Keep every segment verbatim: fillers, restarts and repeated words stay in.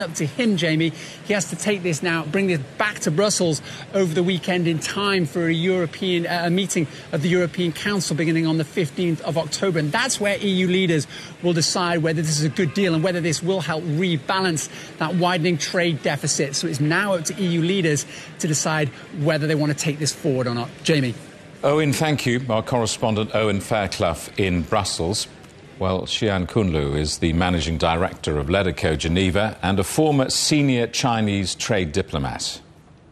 Up to him, Jamie. He has to take this now, bring this back to Brussels over the weekend in time for a European uh, a meeting of the European Council beginning on the fifteenth of October. And that's where E U leaders will decide whether this is a good deal and whether this will help rebalance that widening trade deficit. So it's now up to E U leaders to decide whether they want to take this forward or not. Jamie. Owen, thank you. Our correspondent Owen Fairclough in Brussels. Well, Xian Kunlu is the managing director of Ledeco Geneva and a former senior Chinese trade diplomat.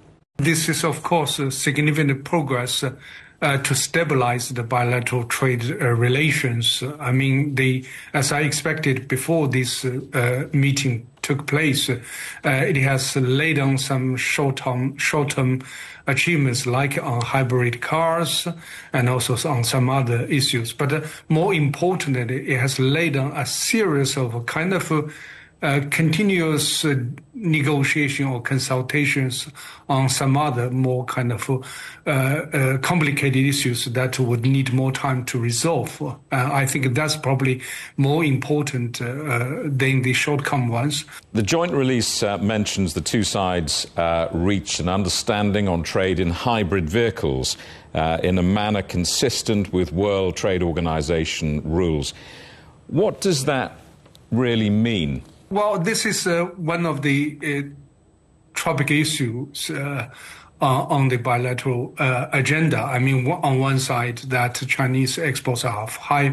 This is, of course, a significant progress uh, uh, to stabilize the bilateral trade uh, relations. I mean, the, as I expected before this uh, uh, meeting took place, uh, it has laid down some short-term, short-term achievements like on hybrid cars and also on some other issues. But uh, more importantly, it has laid down a series of kind of uh, uh, continuous uh, negotiation or consultations on some other more kind of uh, uh, complicated issues that would need more time to resolve. Uh, I think that's probably more important uh, uh, than the short-term ones. The joint release uh, mentions the two sides uh, reached an understanding on trade in hybrid vehicles uh, in a manner consistent with World Trade Organization rules. What does that really mean? Well, this is uh, one of the uh, tropical issues uh, uh, on the bilateral uh, agenda. I mean, on one side, that Chinese exports of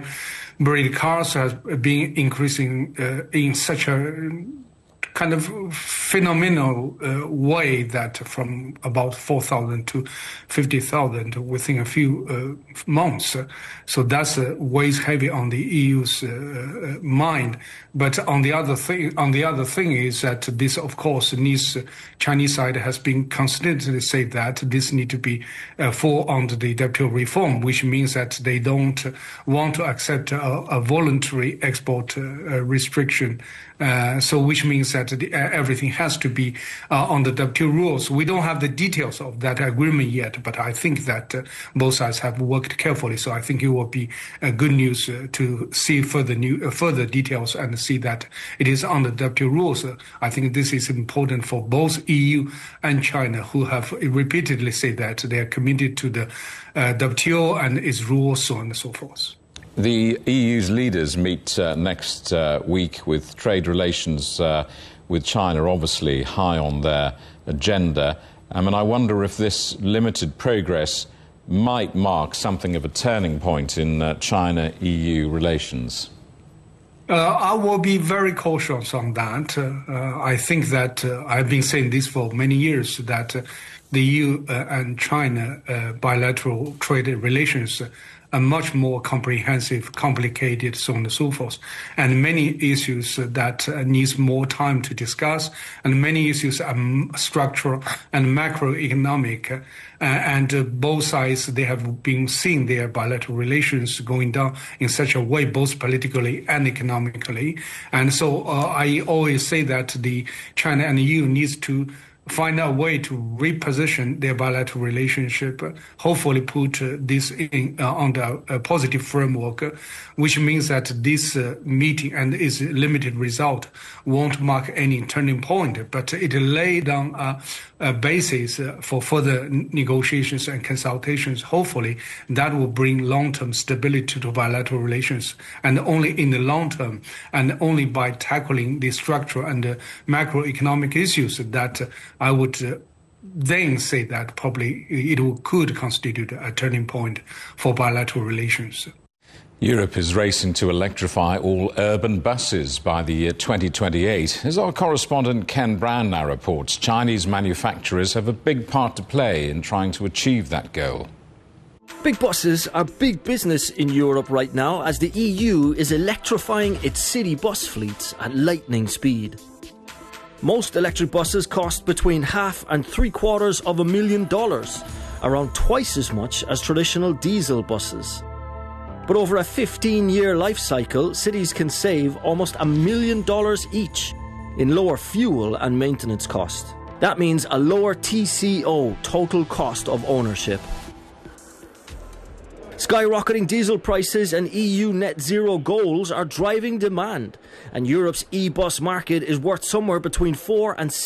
hybrid cars have been increasing uh, in such a kind of phenomenal uh, way that from about four thousand to fifty thousand within a few uh, months. So that's uh, weighs heavy on the E U's uh, mind. But on the other thing, on the other thing is that this, of course, needs, uh, Chinese side has been consistently say that this need to be uh, fall under the W T O reform, which means that they don't want to accept a, a voluntary export uh, restriction. Uh, so which means that the, uh, everything has to be uh, on the W T O rules. We don't have the details of that agreement yet, but I think that uh, both sides have worked carefully. So I think it will be uh, good news uh, to see further new, uh, further details and see that it is on the W T O rules. Uh, I think this is important for both E U and China, who have repeatedly said that they are committed to the uh, W T O and its rules, so on and so forth. The E U's leaders meet uh, next uh, week with trade relations uh, with China, obviously high on their agenda. I mean, I wonder if this limited progress might mark something of a turning point in uh, China-E U relations. Uh, I will be very cautious on that. Uh, uh, I think that uh, I've been saying this for many years, that uh, the E U uh, and China uh, bilateral trade relations are much more comprehensive, complicated, so on and so forth, and many issues that uh, needs more time to discuss, and many issues are structural and macroeconomic, uh, and uh, both sides, they have been seeing their bilateral relations going down in such a way, both politically and economically, and so uh, I always say that the China and the E U needs to find a way to reposition their bilateral relationship, hopefully put uh, this in, uh, on the uh, positive framework, uh, which means that this uh, meeting and its limited result won't mark any turning point, but it lay down a, a basis uh, for further negotiations and consultations. Hopefully that will bring long-term stability to bilateral relations, and only in the long term, and only by tackling the structural and uh, macroeconomic issues that uh, I would uh, then say that probably it could constitute a turning point for bilateral relations. Europe is racing to electrify all urban buses by the year twenty twenty-eight. As our correspondent Ken Brown now reports, Chinese manufacturers have a big part to play in trying to achieve that goal. Big buses are big business in Europe right now, as the E U is electrifying its city bus fleets at lightning speed. Most electric buses cost between half and three quarters of a million dollars, around twice as much as traditional diesel buses. But over a fifteen-year life cycle, cities can save almost a million dollars each in lower fuel and maintenance cost. That means a lower T C O, total cost of ownership. Skyrocketing diesel prices and E U net zero goals are driving demand, and Europe's e-bus market is worth somewhere between four and